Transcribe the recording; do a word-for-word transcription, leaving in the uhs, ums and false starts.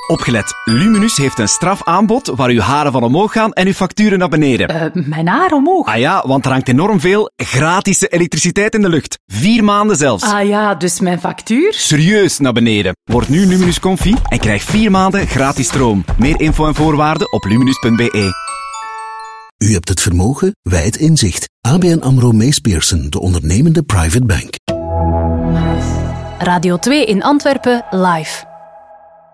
Opgelet, Luminus heeft een strafaanbod waar uw haren van omhoog gaan en uw facturen naar beneden. Uh, mijn haar omhoog? Ah ja, want er hangt enorm veel gratis elektriciteit in de lucht. Vier maanden zelfs. Ah ja, dus mijn factuur? Serieus naar beneden. Word nu Luminus Comfy en krijg vier maanden gratis stroom. Meer info en voorwaarden op luminus punt b e. U hebt het vermogen, wij het inzicht. A B N AMRO Mees Pierson, de ondernemende private bank. Radio twee in Antwerpen, live.